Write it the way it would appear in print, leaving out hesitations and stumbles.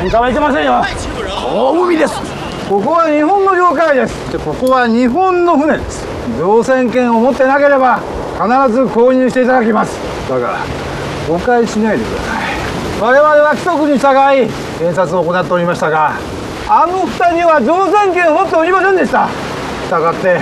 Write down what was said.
いただいてませんよ。大海です。ここは日本の領海です。ここは日本の船です。乗船券を持ってなければ必ず購入していただきます。だから誤解しないでください。我々は規則に従い検察を行っておりましたが、あの2人は乗船券を持っておりませんでした。したがって